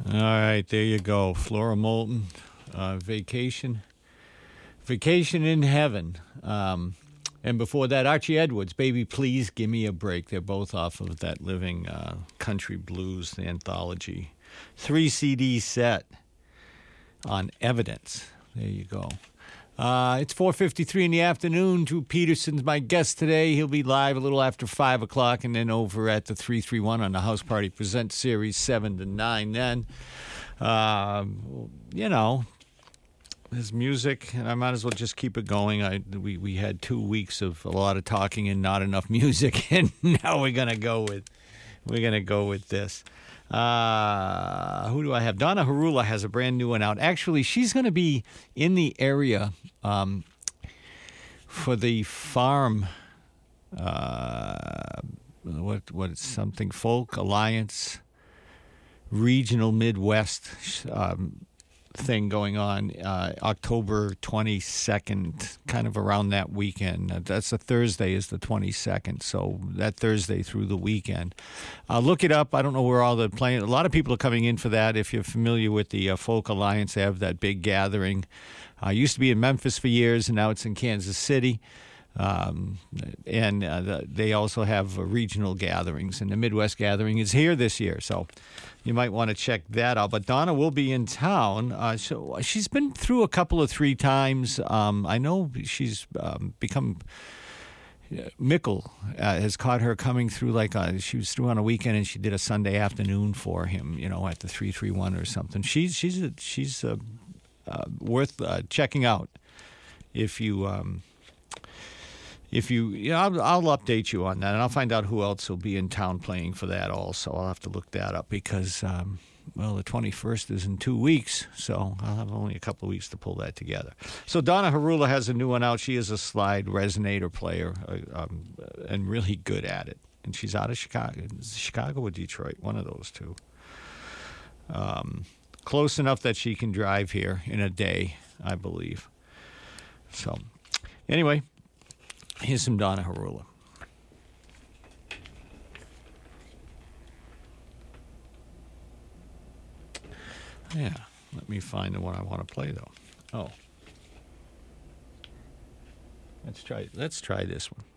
All right, there you go. Flora Moulton, Vacation. Vacation in Heaven. And before that, Archie Edwards, Baby Please Give Me a Break. They're both off of that Living Country Blues anthology. 3 CD set on Evidence. There you go. It's 4:53 in the afternoon. Drew Peterson's my guest today. He'll be live a little after 5 o'clock and then over at the 331 on the House Party Presents Series 7 to 9 then. There's music, and I might as well just keep it going. We had 2 weeks of a lot of talking and not enough music, and now we're gonna go with this. Who do I have? Donna Harula has a brand new one out. Actually, she's going to be in the area for the farm. Something Folk Alliance Regional Midwest thing going on October 22nd, kind of around that weekend. That's a Thursday is the 22nd, so that Thursday through the weekend. Look it up. I don't know where all the playing. A lot of people are coming in for that. If you're familiar with the Folk Alliance, they have that big gathering. Used to be in Memphis for years, and now it's in Kansas City. They also have regional gatherings, and the Midwest gathering is here this year, so you might want to check that out. But Donna will be in town. So she's been through a couple of 3 times. I know she's become... Mickle has caught her coming through she was through on a weekend and she did a Sunday afternoon for him, at the 331 or something. She's worth checking out if you... I'll update you on that, and I'll find out who else will be in town playing for that also. I'll have to look that up because, the 21st is in 2 weeks, so I'll have only a couple of weeks to pull that together. So Donna Harula has a new one out. She is a slide resonator player and really good at it. And she's out of Chicago or Detroit, one of those two. Close enough that she can drive here in a day, I believe. So, anyway... Here's some Donna Harula. Yeah, let me find the one I want to play, though. Oh. Let's try this one.